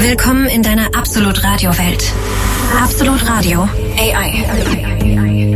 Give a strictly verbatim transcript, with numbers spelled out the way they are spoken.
Willkommen in deiner Absolut Radio Welt. Absolut Radio A I.